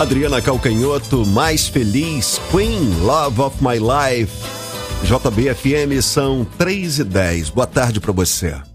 Adriana Calcanhoto, Mais Feliz, Queen, Love of My Life. JBFM são 3:10. Boa tarde para você.